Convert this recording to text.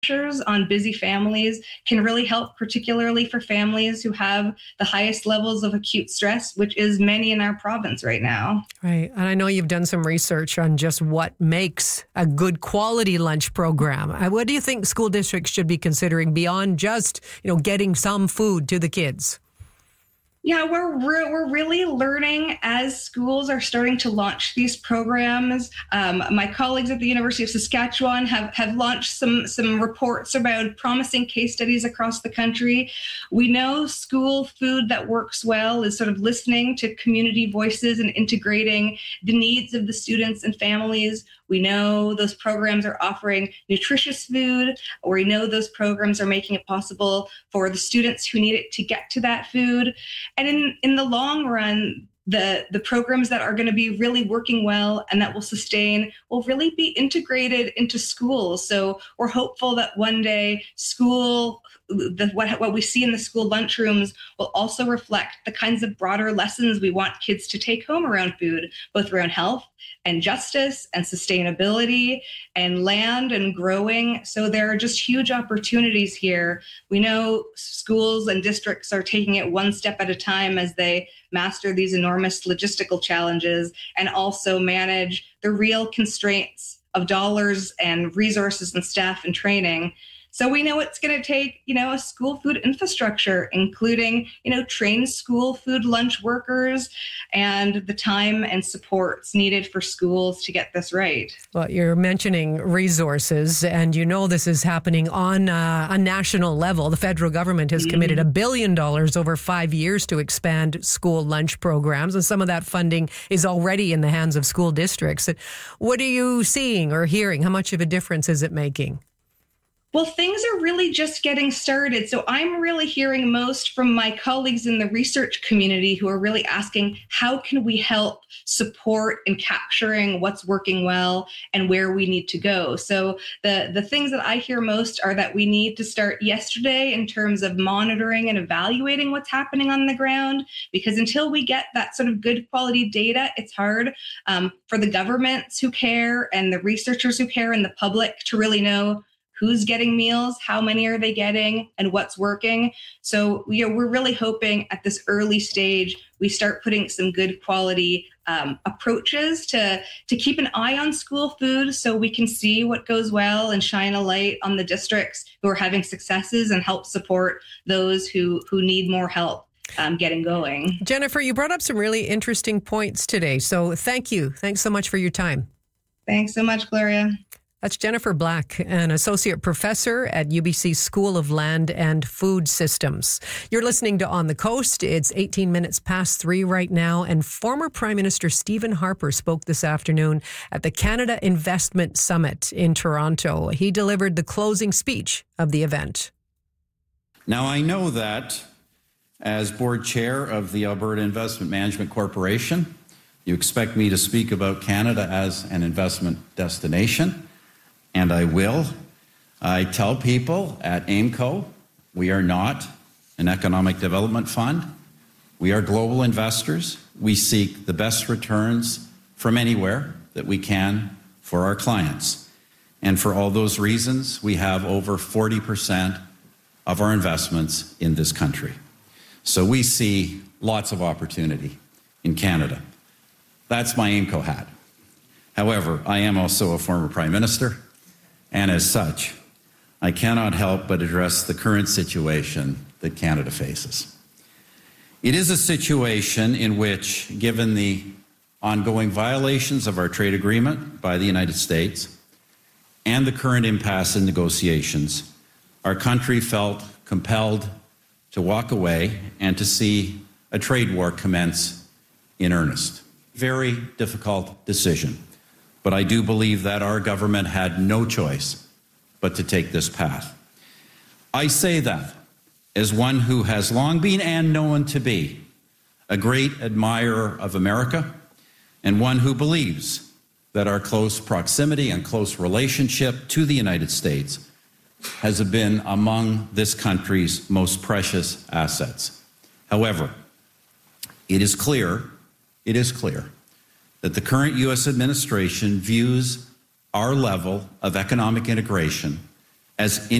pressures on busy families can really help, particularly for families who have the highest levels of acute stress, which is many in our province right now. Right. And I know you've done some research on just what makes a good quality lunch program. What do you think school districts should be considering beyond just, getting some food to the kids? Yeah, we're really learning as schools are starting to launch these programs. My colleagues at the University of Saskatchewan have launched some reports about promising case studies across the country. We know school food that works well is sort of listening to community voices and integrating the needs of the students and families. We know those programs are offering nutritious food, or we know those programs are making it possible for the students who need it to get to that food. And in the long run, the programs that are going to be really working well and that will sustain will really be integrated into schools. So we're hopeful that one day what we see in the school lunchrooms will also reflect the kinds of broader lessons we want kids to take home around food, both around health and justice and sustainability and land and growing. So there are just huge opportunities here. We know schools and districts are taking it one step at a time as they master these enormous logistical challenges and also manage the real constraints of dollars and resources and staff and training. So we know it's going to take, a school food infrastructure, including, trained school food lunch workers and the time and supports needed for schools to get this right. Well, you're mentioning resources, and this is happening on a national level. The federal government has committed $1 billion over 5 years to expand school lunch programs, and some of that funding is already in the hands of school districts. What are you seeing or hearing? How much of a difference is it making? Well, things are really just getting started. So I'm really hearing most from my colleagues in the research community who are really asking, how can we help support in capturing what's working well and where we need to go? So the things that I hear most are that we need to start yesterday in terms of monitoring and evaluating what's happening on the ground, because until we get that sort of good quality data, it's hard for the governments who care and the researchers who care and the public to really know who's getting meals, how many are they getting, and what's working. So we're really hoping at this early stage, we start putting some good quality approaches to keep an eye on school food so we can see what goes well and shine a light on the districts who are having successes and help support those who need more help getting going. Jennifer, you brought up some really interesting points today. So thank you. Thanks so much for your time. Thanks so much, Gloria. That's Jennifer Black, an associate professor at UBC School of Land and Food Systems. You're listening to On the Coast. It's 18 minutes past 3 right now, and former Prime Minister Stephen Harper spoke this afternoon at the Canada Investment Summit in Toronto. He delivered the closing speech of the event. Now, I know that as board chair of the Alberta Investment Management Corporation, you expect me to speak about Canada as an investment destination. And I will. I tell people at AIMCO, we are not an economic development fund. We are global investors. We seek the best returns from anywhere that we can for our clients. And for all those reasons, we have over 40% of our investments in this country. So we see lots of opportunity in Canada. That's my AIMCO hat. However, I am also a former Prime Minister. And as such, I cannot help but address the current situation that Canada faces. It is a situation in which, given the ongoing violations of our trade agreement by the United States and the current impasse in negotiations, our country felt compelled to walk away and to see a trade war commence in earnest. Very difficult decision. But I do believe that our government had no choice but to take this path. I say that as one who has long been and known to be a great admirer of America and one who believes that our close proximity and close relationship to the United States has been among this country's most precious assets. However, it is clear that the current U.S. administration views our level of economic integration as